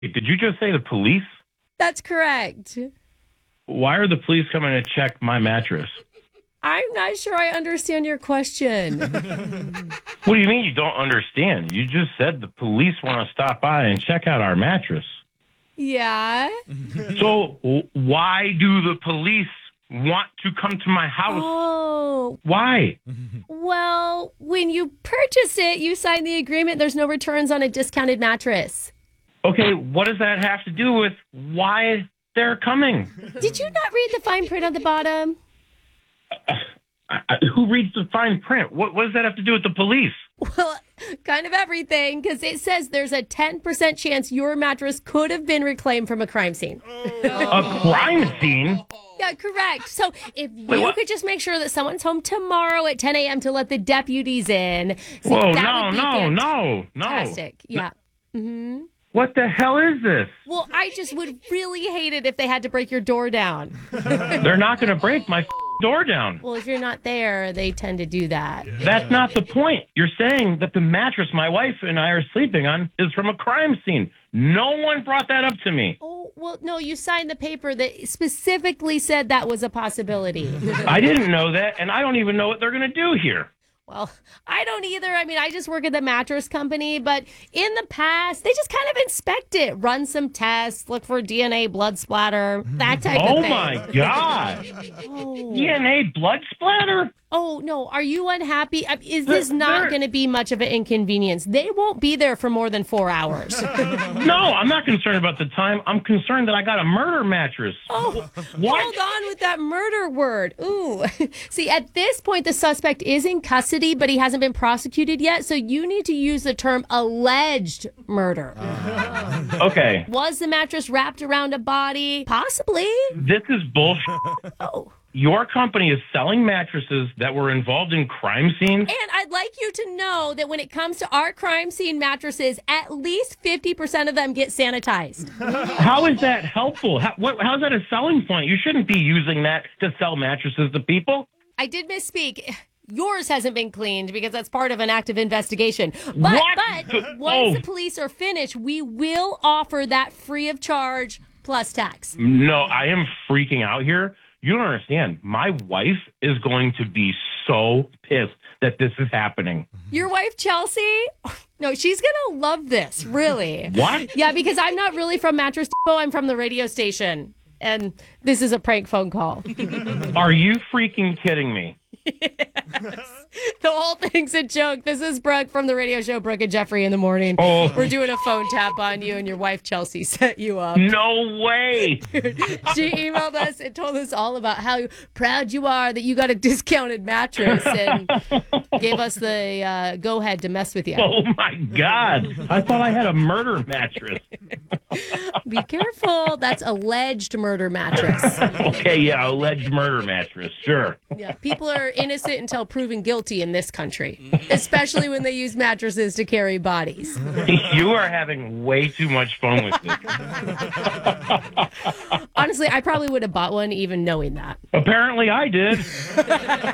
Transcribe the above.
Did you just say the police? That's correct. Why are the police coming to check my mattress? I'm not sure I understand your question. What do you mean you don't understand? You just said the police want to stop by and check out our mattress. Yeah. So why do the police want to come to my house? Oh, Why? well, when you purchase it, you sign the agreement. There's no returns on a discounted mattress. Okay, what does that have to do with why they're coming? Did you not read the fine print on the bottom? Who reads the fine print? What does that have to do with the police? Well, kind of everything, because it says there's a 10% chance your mattress could have been reclaimed from a crime scene. A crime scene? Yeah, correct. So if Wait, you what? could just make sure that someone's home tomorrow at 10 a.m. to let the deputies in. See, Whoa, that would be no. fantastic. Yeah. What the hell is this? Well, I just would really hate it if they had to break your door down. They're not going to break my door down. Well, if you're not there, they tend to do that. That's not the point. You're saying that the mattress my wife and I are sleeping on is from a crime scene. No one brought that up to me. Oh, well, no, you signed the paper that specifically said that was a possibility. I didn't know that, and I don't even know what they're going to do here. Well, I don't either. I mean, I just work at the mattress company, but in the past, they just kind of inspect it, run some tests, look for DNA, blood splatter, that type of Oh thing. my God. DNA blood splatter? Oh, no. Are you unhappy? Is this They're- not going to be much of an inconvenience? They won't be there for more than 4 hours. No, I'm not concerned about the time. I'm concerned that I got a murder mattress. Oh, What? hold on with that murder word. Ooh. See, at this point, the suspect is in custody, but he hasn't been prosecuted yet. So you need to use the term alleged murder. Okay, Was the mattress wrapped around a body? Possibly. this is bullshit. Oh. Your company is selling mattresses that were involved in crime scenes. And I'd like you to know that when it comes to our crime scene mattresses, at least 50% of them get sanitized. How is that helpful? How's that a selling point? You shouldn't be using that to sell mattresses to people. I did misspeak. Yours hasn't been cleaned because that's part of an active investigation. But, What? but once Oh. the police are finished, we will offer that free of charge plus tax. No, I am freaking out here. You don't understand. My wife is going to be so pissed that this is happening. Your wife, Chelsea? No, she's going to love this, really. What? Yeah, because I'm not really from Mattress Depot. I'm from the radio station. And this is a prank phone call. Are you freaking kidding me? The whole thing's a joke. This is Brooke from the radio show Brooke and Jeffrey in the Morning. Oh. We're doing a phone tap on you, and your wife, Chelsea, set you up. No way. She emailed us and told us all about how proud you are that you got a discounted mattress and gave us the go-ahead to mess with you. Oh, my God. I thought I had a murder mattress. Be careful. That's alleged murder mattress. Okay, yeah, alleged murder mattress. Sure. Yeah, people are innocent until proven guilty in this country, especially when they use mattresses to carry bodies. You are having way too much fun with this. Honestly, I probably would have bought one even knowing that. Apparently I did.